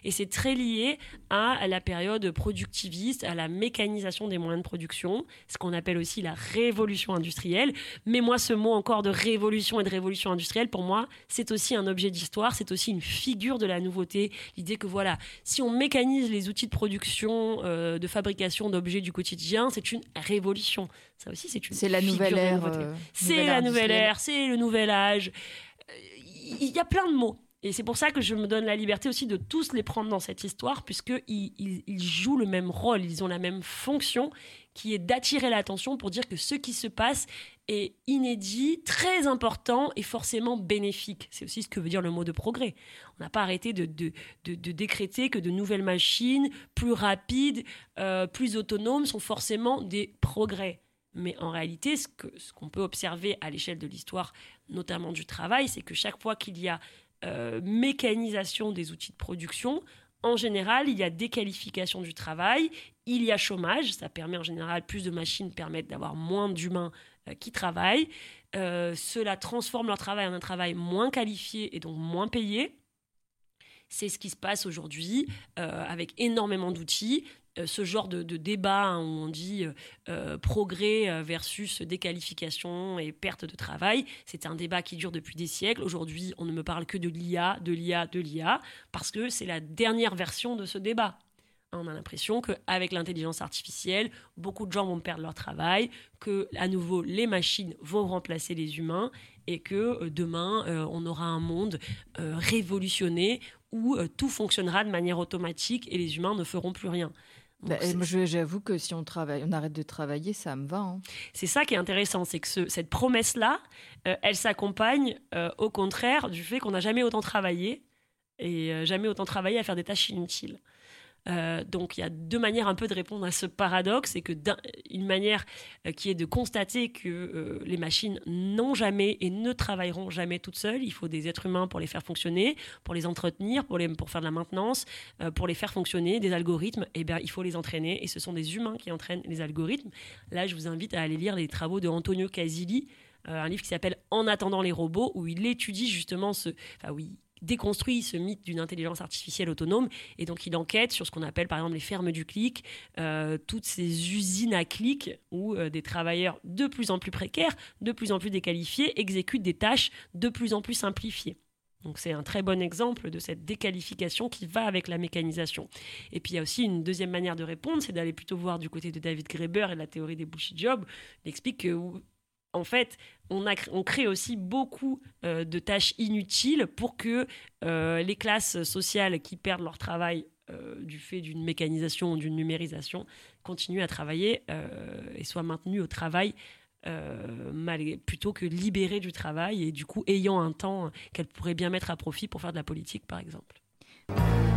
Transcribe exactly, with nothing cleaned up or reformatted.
Et c'est très lié à la période productiviste, à la mécanisation des moyens de production, ce qu'on appelle aussi la révolution industrielle. Mais moi, ce mot encore de révolution et de révolution industrielle, pour moi, c'est aussi un objet d'histoire, c'est aussi une figure de la nouveauté. L'idée que voilà, si on mécanise les outils de production, euh, de fabrication d'objets du quotidien, c'est une révolution. Ça aussi, c'est une C'est la nouvelle ère. Euh, c'est nouvelle la ère nouvelle ère, c'est le nouvel âge. Il y a plein de mots. Et c'est pour ça que je me donne la liberté aussi de tous les prendre dans cette histoire, puisqu'ils ils, ils jouent le même rôle, ils ont la même fonction, qui est d'attirer l'attention pour dire que ce qui se passe est inédit, très important et forcément bénéfique. C'est aussi ce que veut dire le mot de progrès. On n'a pas arrêté de, de, de, de décréter que de nouvelles machines, plus rapides, euh, plus autonomes, sont forcément des progrès. Mais en réalité, ce, que, ce qu'on peut observer à l'échelle de l'histoire, notamment du travail, c'est que chaque fois qu'il y a euh, mécanisation des outils de production, en général, il y a déqualification du travail, il y a chômage, ça permet en général, plus de machines permettent d'avoir moins d'humains euh, qui travaillent. Euh, cela transforme leur travail en un travail moins qualifié et donc moins payé. C'est ce qui se passe aujourd'hui euh, avec énormément d'outils. Euh, ce genre de, de débat hein, où on dit euh, progrès versus déqualification et perte de travail, c'est un débat qui dure depuis des siècles. Aujourd'hui, on ne me parle que de l'I A, de l'I A, de l'I A, parce que c'est la dernière version de ce débat. On a l'impression qu'avec l'intelligence artificielle, beaucoup de gens vont perdre leur travail, que à nouveau les machines vont remplacer les humains et que euh, demain euh, on aura un monde euh, révolutionné où euh, tout fonctionnera de manière automatique et les humains ne feront plus rien. Bah, moi, j'avoue que si on travaille, on arrête de travailler, ça me va. Hein. C'est ça qui est intéressant, c'est que ce, cette promesse-là, euh, elle s'accompagne euh, au contraire du fait qu'on n'a jamais autant travaillé et euh, jamais autant travaillé à faire des tâches inutiles. Euh, donc il y a deux manières un peu de répondre à ce paradoxe, c'est que une manière euh, qui est de constater que euh, les machines n'ont jamais et ne travailleront jamais toutes seules. Il faut des êtres humains pour les faire fonctionner, pour les entretenir, pour, les, pour faire de la maintenance, euh, pour les faire fonctionner, des algorithmes, et bien il faut les entraîner et ce sont des humains qui entraînent les algorithmes. Là je vous invite à aller lire les travaux de Antonio Casilli, euh, un livre qui s'appelle En attendant les robots, où il étudie justement ce... Enfin oui, déconstruit ce mythe d'une intelligence artificielle autonome et donc il enquête sur ce qu'on appelle par exemple les fermes du clic, euh, toutes ces usines à clic où euh, des travailleurs de plus en plus précaires, de plus en plus déqualifiés exécutent des tâches de plus en plus simplifiées. Donc c'est un très bon exemple de cette déqualification qui va avec la mécanisation. Et puis il y a aussi une deuxième manière de répondre, c'est d'aller plutôt voir du côté de David Graeber et de la théorie des bullshit jobs. Il explique que en fait, on, a, on crée aussi beaucoup euh, de tâches inutiles pour que euh, les classes sociales qui perdent leur travail euh, du fait d'une mécanisation ou d'une numérisation continuent à travailler euh, et soient maintenues au travail euh, mal, plutôt que libérées du travail et du coup ayant un temps qu'elles pourraient bien mettre à profit pour faire de la politique, par exemple.